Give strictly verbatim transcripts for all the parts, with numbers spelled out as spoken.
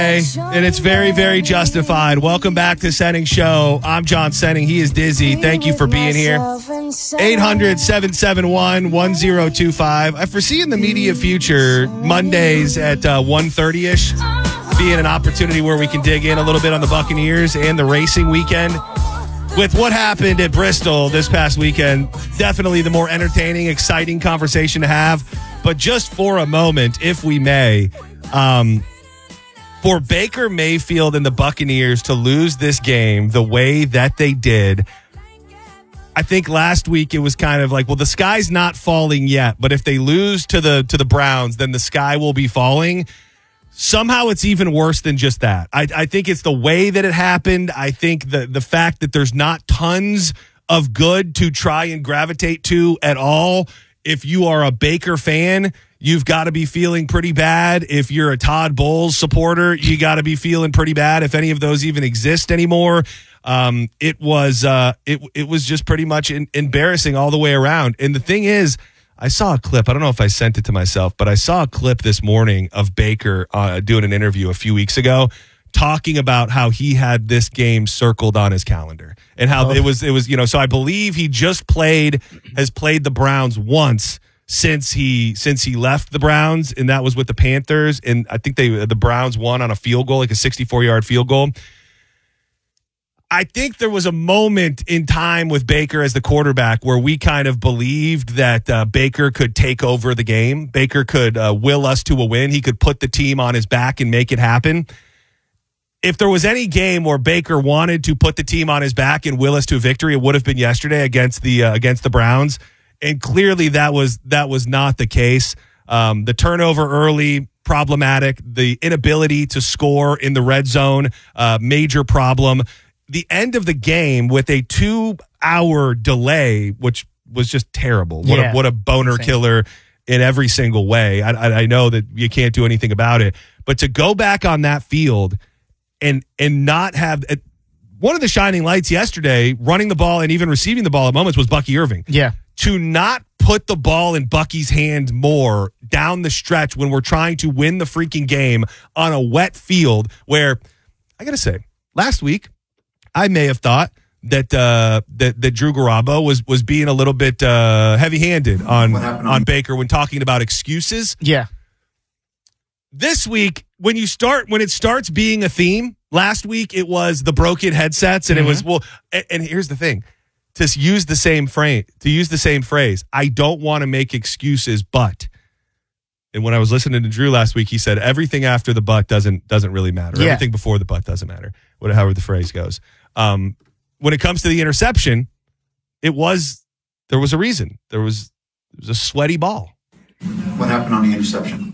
And it's very, very justified. Welcome back to Senning Show. I'm John Senning. He is Dizzy. Thank you for being here. eight hundred, seven seven one, one zero two five. I foresee in the immediate future, Mondays at uh, one thirty-ish, being an opportunity where we can dig in a little bit on the Buccaneers and the racing weekend. With what happened at Bristol this past weekend, definitely the more entertaining, exciting conversation to have. But just for a moment, if we may, um... for Baker Mayfield and the Buccaneers to lose this game the way that they did, I think last week it was kind of like, well, the sky's not falling yet, but if they lose to the to the Browns, then the sky will be falling. Somehow it's even worse than just that. I, I think it's the way that it happened. I think the, the fact that there's not tons of good to try and gravitate to at all. If you are a Baker fan, you've got to be feeling pretty bad. If you're a Todd Bowles supporter, you got to be feeling pretty bad if any of those even exist anymore. Um, it was uh, it it was just pretty much in, embarrassing all the way around. And the thing is, I saw a clip. I don't know if I sent it to myself, but I saw a clip this morning of Baker uh, doing an interview a few weeks ago, talking about how he had this game circled on his calendar and how oh. it was, it was, you know, so I believe he just played, has played the Browns once since he, since he left the Browns, and that was with the Panthers. And I think they, the Browns won on a field goal, like a sixty-four yard field goal. I think there was a moment in time with Baker as the quarterback where we kind of believed that uh, Baker could take over the game. Baker could uh, will us to a win. He could put the team on his back and make it happen. If there was any game where Baker wanted to put the team on his back and will us to a victory, it would have been yesterday against the uh, against the Browns. And clearly that was that was not the case. Um, the turnover early, problematic. The inability to score in the red zone, uh, major problem. The end of the game with a two-hour delay, which was just terrible. What, yeah. a, what a boner Same. killer in every single way. I, I, I know that you can't do anything about it. But to go back on that field and and not have uh, one of the shining lights yesterday, running the ball and even receiving the ball at moments, was Bucky Irving. Yeah. To not put the ball in Bucky's hand more down the stretch when we're trying to win the freaking game on a wet field where, I got to say, last week, I may have thought that uh, that that Drew Garabo was was being a little bit uh, heavy-handed on on Baker when talking about excuses. Yeah. This week, when you start when it starts being a theme, last week it was the broken headsets, and mm-hmm. it was well. And, and here's the thing: to use the same phrase, to use the same phrase, I don't want to make excuses, but. And when I was listening to Drew last week, he said everything after the but doesn't doesn't really matter. Yeah. Everything before the but doesn't matter. Whatever, however the phrase goes. Um, when it comes to the interception, it was there was a reason. There was it was a sweaty ball. What happened on the interception?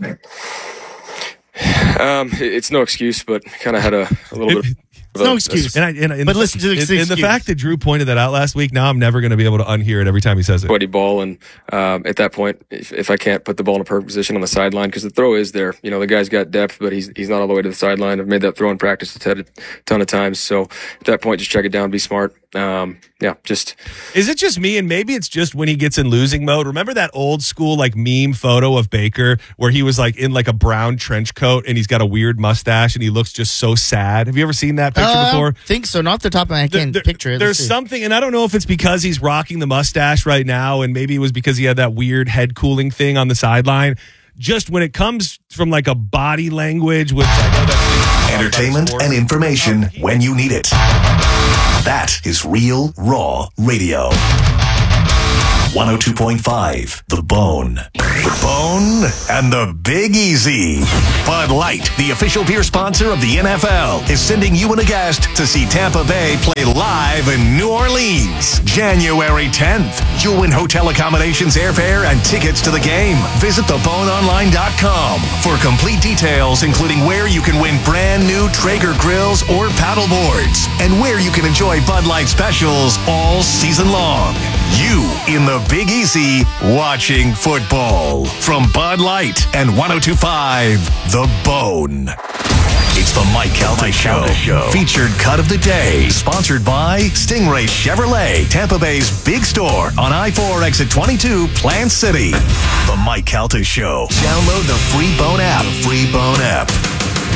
Um, it's no excuse, but kind of had a, a little it, bit. It's no excuse. And I, and, and but listen to the excuse. And the fact that Drew pointed that out last week, now I'm never going to be able to unhear it every time he says it. Sweaty ball, and um, at that point, if, if I can't put the ball in a perfect position on the sideline, because the throw is there, you know, the guy's got depth, but he's he's not all the way to the sideline. I've made that throw in practice a ton of times. So at that point, just check it down, be smart. Um, yeah, just. Is it just me, and maybe it's just when he gets in losing mode? Remember that old school like meme photo of Baker where he was like in like a brown trench coat and he's got a weird mustache and he looks just so sad? Have you ever seen that picture uh, before? I think so. Not the top of my head. I can't there, picture it. There's something, and I don't know if it's because he's rocking the mustache right now, and maybe it was because he had that weird head cooling thing on the sideline. Just when it comes from like a body language, which I know that's entertainment and information when you need it. That is Real Raw Radio. one oh two point five, The Bone. The Bone and the Big Easy. Bud Light, the official beer sponsor of the N F L, is sending you and a guest to see Tampa Bay play live in New Orleans, January tenth. You'll win hotel accommodations, airfare, and tickets to the game. Visit the bone online dot com for complete details, including where you can win brand new Traeger grills or paddle boards, and where you can enjoy Bud Light specials all season long. You in the Big Easy watching football from Bud Light and one oh two point five The Bone. It's the Mike Calta Show. Show. Featured cut of the day. Sponsored by Stingray Chevrolet, Tampa Bay's big store on I four exit twenty-two, Plant City. The Mike Calta Show. Download the free Bone app. The free Bone app.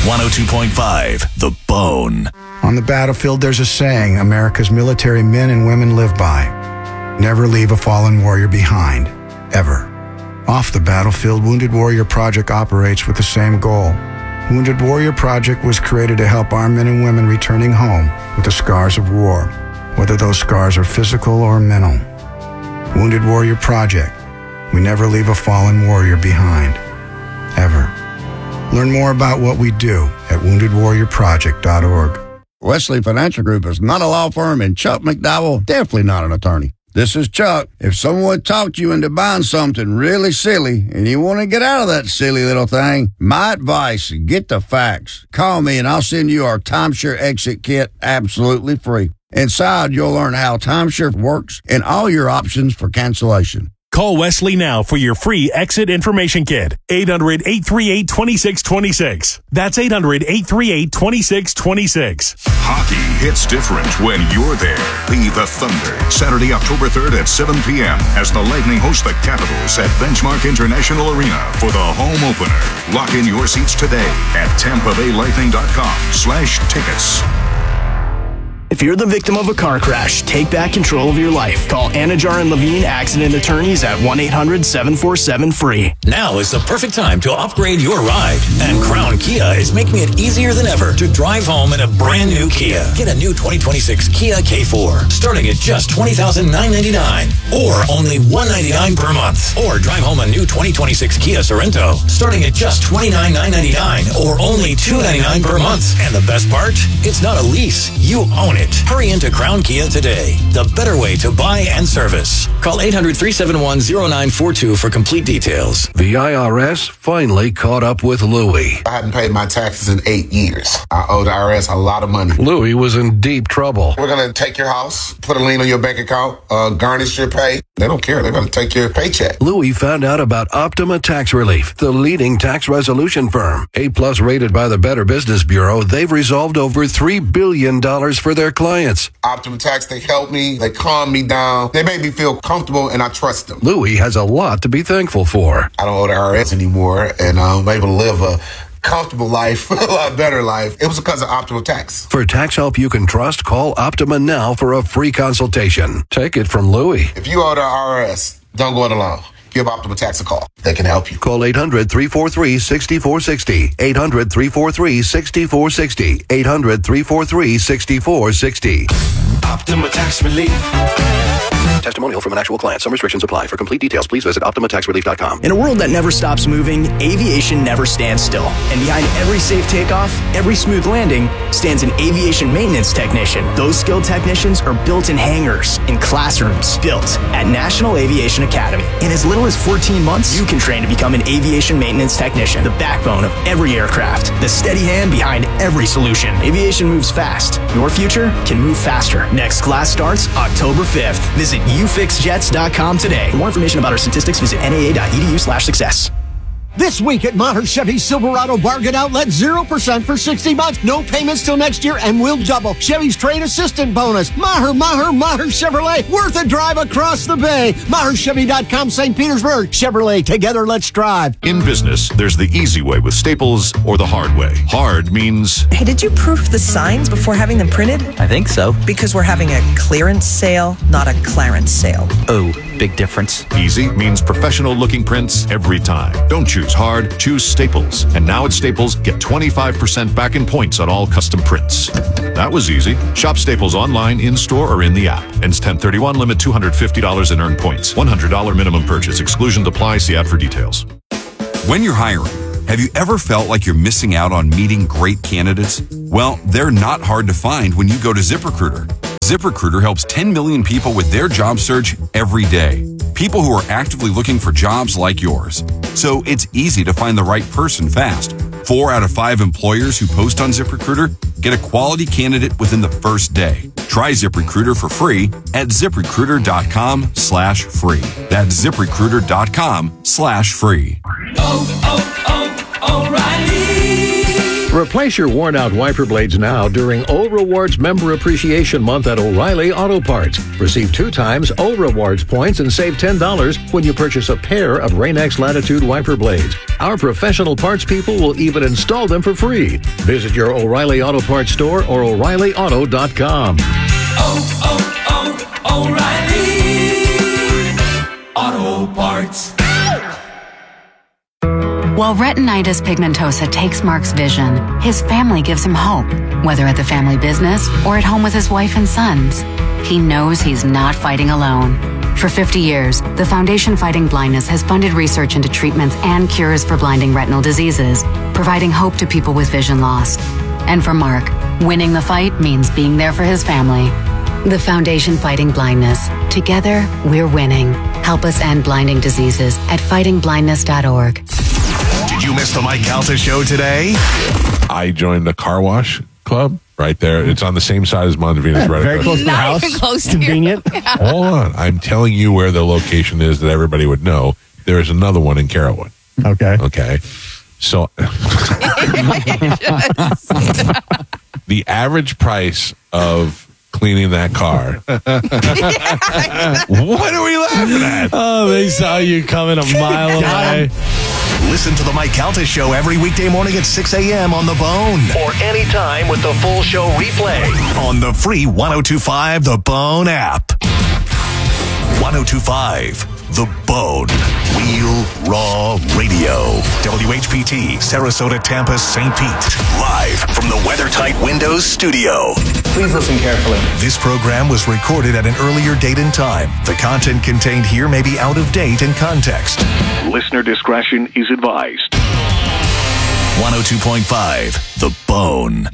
one oh two point five, The Bone. On the battlefield, there's a saying America's military men and women live by. Never leave a fallen warrior behind, ever. Off the battlefield, Wounded Warrior Project operates with the same goal. Wounded Warrior Project was created to help our men and women returning home with the scars of war, whether those scars are physical or mental. Wounded Warrior Project. We never leave a fallen warrior behind, ever. Learn more about what we do at wounded warrior project dot org. Wesley Financial Group is not a law firm, and Chuck McDowell definitely not an attorney. This is Chuck. If someone talked you into buying something really silly and you want to get out of that silly little thing, my advice, get the facts. Call me and I'll send you our timeshare exit kit absolutely free. Inside, you'll learn how timeshare works and all your options for cancellation. Call Wesley now for your free exit information kit. eight hundred, eight three eight, two six two six. That's eight hundred, eight three eight, two six two six. Hockey hits different when you're there. Be the Thunder. Saturday, October third at seven p.m. as the Lightning host the Capitals at Benchmark International Arena for the home opener. Lock in your seats today at tampa bay lightning dot com slash tickets. If you're the victim of a car crash, take back control of your life. Call Anajar and Levine Accident Attorneys at one eight hundred, seven four seven, free. Now is the perfect time to upgrade your ride. And Crown Kia is making it easier than ever to drive home in a brand new Kia. Get a new twenty twenty-six Kia K four, starting at just twenty thousand nine hundred ninety-nine dollars, or only one hundred ninety-nine dollars per month. Or drive home a new twenty twenty-six Kia Sorento, starting at just twenty-nine thousand nine hundred ninety-nine dollars, or only two hundred ninety-nine dollars per month. And the best part? It's not a lease. You own it. Hurry into Crown Kia today. The better way to buy and service. Call eight hundred, three seven one, zero nine four two for complete details. The I R S finally caught up with Louie. I hadn't paid my taxes in eight years. I owe the I R S a lot of money. Louie was in deep trouble. We're going to take your house, put a lien on your bank account, uh, garnish your pay. They don't care. They're going to take your paycheck. Louie found out about Optima Tax Relief, the leading tax resolution firm. A-plus rated by the Better Business Bureau, they've resolved over three billion dollars for their clients. Optima Tax, they help me. They calm me down. They make me feel comfortable, and I trust them. Louie has a lot to be thankful for. I don't owe the I R S anymore, and I'm able to live a comfortable life, a lot better life. It was because of Optima Tax. For tax help you can trust, call Optima now for a free consultation. Take it from Louie. If you owe the I R S, don't go it alone. Give Optima Tax a call. They can help you. Call eight hundred, three four three, six four six zero. eight hundred, three four three, six four six zero. eight hundred, three four three, six four six zero. Optima Tax Relief. Testimonial from an actual client. Some restrictions apply. For complete details, please visit optima tax relief dot com. In a world that never stops moving, aviation never stands still. And behind every safe takeoff, every smooth landing, stands an aviation maintenance technician. Those skilled technicians are built in hangars, in classrooms, built at National Aviation Academy. In as little as fourteen months, you can train to become an aviation maintenance technician, the backbone of every aircraft, the steady hand behind every solution. Aviation moves fast. Your future can move faster. Next class starts October fifth. Visit u fix jets dot com today. For more information about our statistics, visit N A A dot E D U slash success. This week at Maher Chevy Silverado Bargain Outlet, zero percent for sixty months. No payments till next year, and we'll double Chevy's trade assistant bonus. Maher, Maher, Maher Chevrolet. Worth a drive across the bay. Maher Chevy dot com, Saint Petersburg. Chevrolet, together let's drive. In business, there's the easy way with Staples or the hard way. Hard means... Hey, did you proof the signs before having them printed? I think so. Because we're having a clearance sale, not a clarence sale. Oh, big difference. Easy means professional-looking prints every time. Don't choose hard, choose Staples. And now at Staples, get twenty-five percent back in points on all custom prints. That was easy. Shop Staples online, in-store, or in the app. Ends ten thirty-one, limit two hundred fifty dollars in earned points. one hundred dollars minimum purchase. Exclusions apply. See ad for details. When you're hiring, have you ever felt like you're missing out on meeting great candidates? Well, they're not hard to find when you go to ZipRecruiter. ZipRecruiter helps ten million people with their job search every day. People who are actively looking for jobs like yours. So it's easy to find the right person fast. Four out of five employers who post on ZipRecruiter get a quality candidate within the first day. Try ZipRecruiter for free at ZipRecruiter.com slash free. That's ZipRecruiter.com slash free. Oh, oh, oh, O'Reilly. Replace your worn-out wiper blades now during O Rewards Member Appreciation Month at O'Reilly Auto Parts. Receive two times O Rewards points and save ten dollars when you purchase a pair of Rain-X Latitude wiper blades. Our professional parts people will even install them for free. Visit your O'Reilly Auto Parts store or O'Reilly Auto dot com. Oh, oh, oh, O'Reilly Auto Parts. While retinitis pigmentosa takes Mark's vision, his family gives him hope, whether at the family business or at home with his wife and sons. He knows he's not fighting alone. For fifty years, the Foundation Fighting Blindness has funded research into treatments and cures for blinding retinal diseases, providing hope to people with vision loss. And for Mark, winning the fight means being there for his family. The Foundation Fighting Blindness. Together, we're winning. Help us end blinding diseases at fighting blindness dot org. Did you miss the Mike Calta show today? I joined the car wash club right there. It's on the same side as Montevideo's. Right Very across. close to the Not house. even close to Convenient. you. Yeah. Hold on. I'm telling you where the location is that everybody would know. There is another one in Carrollwood. Okay. Okay. So the average price of cleaning that car. What are we laughing at? Oh, they saw you coming a mile away. Listen to the Mike Calta show every weekday morning at six a.m. on The Bone. Or anytime with the full show replay on the free ten twenty-five The Bone app. ten twenty-five The Bone. Real Raw Radio. W H P T, Sarasota, Tampa, Saint Pete. Live from the WeatherTight Windows studio. Please listen carefully. This program was recorded at an earlier date and time. The content contained here may be out of date in context. Listener discretion is advised. one oh two point five The Bone.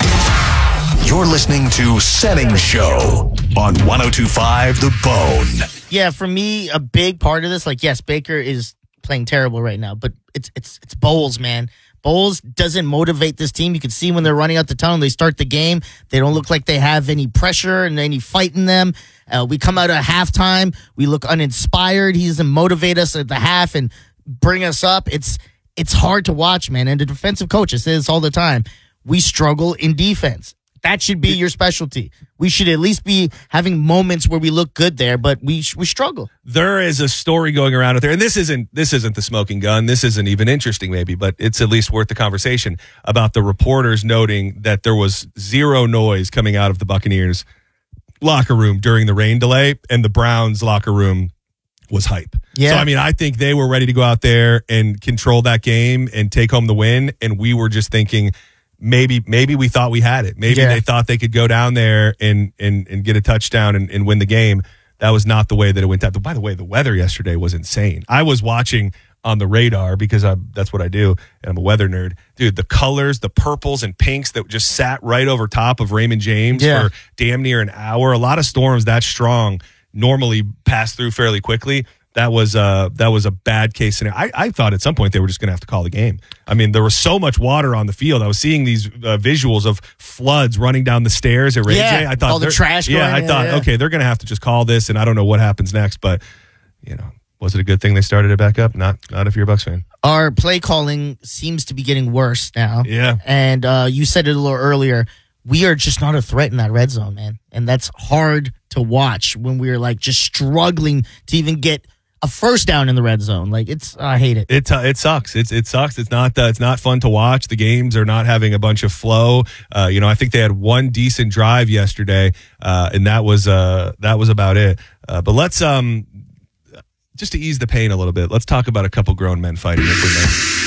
You're listening to Setting Show on ten twenty-five The Bone. Yeah, for me, a big part of this, like, yes, Baker is playing terrible right now, but it's it's it's Bowles, man. Bowles doesn't motivate this team. You can see when they're running out the tunnel, they start the game. They don't look like they have any pressure and any fight in them. Uh, we come out at halftime. We look uninspired. He doesn't motivate us at the half and bring us up. It's it's hard to watch, man. And the defensive coach, I say this all the time, we struggle in defense. That should be your specialty. We should at least be having moments where we look good there, but we we struggle. There is a story going around out there, and this isn't this isn't the smoking gun. This isn't even interesting, maybe, but it's at least worth the conversation about the reporters noting that there was zero noise coming out of the Buccaneers locker room during the rain delay, and the Browns locker room was hype. Yeah. So, I mean, I think they were ready to go out there and control that game and take home the win, and we were just thinking, Maybe maybe we thought we had it. Maybe Yeah. they thought they could go down there and and, and get a touchdown and, and win the game. That was not the way that it went down. By the way, the weather yesterday was insane. I was watching on the radar because I, that's what I do, and I'm a weather nerd. Dude, the colors, the purples and pinks that just sat right over top of Raymond James Yeah. for damn near an hour. A lot of storms that strong normally pass through fairly quickly. That was uh that was a bad case scenario. I, I thought at some point they were just going to have to call the game. I mean, there was so much water on the field. I was seeing these uh, visuals of floods running down the stairs at Ray Yeah, J. I thought all the they're- trash Yeah, going I in, thought yeah. okay, they're going to have to just call this, and I don't know what happens next. But you know, was it a good thing they started it back up? Not not if you're a Bucs fan. Our play calling seems to be getting worse now. Yeah. And uh, you said it a little earlier. We are just not a threat in that red zone, man. And that's hard to watch when we're like just struggling to even get a first down in the red zone. Like it's, I hate it. It uh, it sucks. It's it sucks. It's not uh, it's not fun to watch. The games are not having a bunch of flow. Uh, you know, I think they had one decent drive yesterday, uh, and that was uh that was about it. Uh, but let's um just to ease the pain a little bit, let's talk about a couple grown men fighting. If we may.